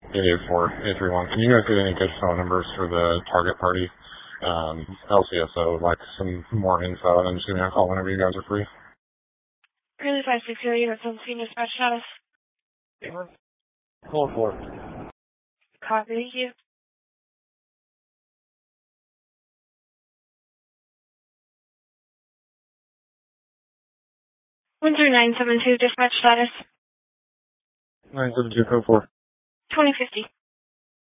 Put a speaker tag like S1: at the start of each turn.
S1: 884-831. Can you guys get any good phone numbers for the target party? LCSO would like some more info, and I'm just going to call whenever you guys are free.
S2: Really 560, that's on senior dispatch status.
S3: Call 4.
S2: Copy, thank you. 13972 dispatch status.
S1: 972 code 4.
S2: 2050.